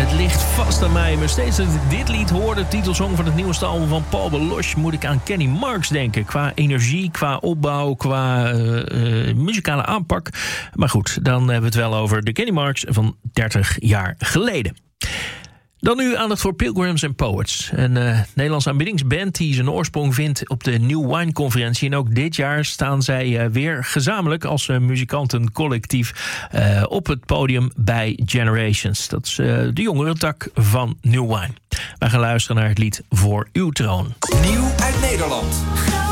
Het ligt vast aan mij. Maar steeds dat ik dit lied hoor, de titelsong van het nieuwste album van Paul Baloche, moet ik aan Kenny Marks denken. Qua energie, qua opbouw, qua muzikale aanpak. Maar goed, dan hebben we het wel over de Kenny Marks van 30 jaar geleden. Dan nu aandacht voor Pilgrims and Poets. Een Nederlandse aanbiddingsband die zijn oorsprong vindt op de New Wine Conferentie. En ook dit jaar staan zij weer gezamenlijk als muzikantencollectief op het podium bij Generations. Dat is de jongere tak van New Wine. Wij gaan luisteren naar het lied Voor Uw Troon. Nieuw uit Nederland.